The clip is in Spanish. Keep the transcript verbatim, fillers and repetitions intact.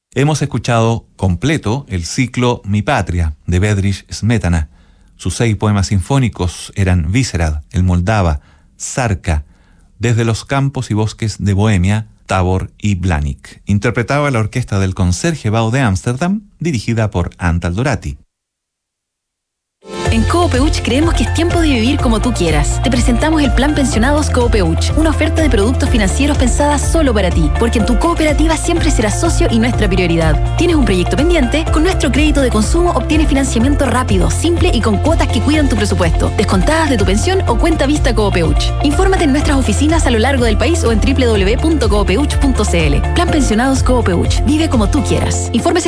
Hemos escuchado completo el ciclo Mi Patria de Bedřich Smetana. Sus seis poemas sinfónicos eran Vyšehrad, El Moldava, Zarka, Desde los campos y bosques de Bohemia, Tabor y Blanik. Interpretaba la orquesta del Concertgebouw de Ámsterdam, dirigida por Antal Dorati. En Coopeuch creemos que es tiempo de vivir como tú quieras. Te presentamos el Plan Pensionados Coopeuch, una oferta de productos financieros pensada solo para ti, porque en tu cooperativa siempre serás socio y nuestra prioridad. ¿Tienes un proyecto pendiente? Con nuestro crédito de consumo obtienes financiamiento rápido, simple y con cuotas que cuidan tu presupuesto, descontadas de tu pensión o cuenta vista Coopeuch. Infórmate en nuestras oficinas a lo largo del país o en doble u doble u doble u punto coopeuch punto c l. Plan Pensionados Coopeuch. Vive como tú quieras. Infórmese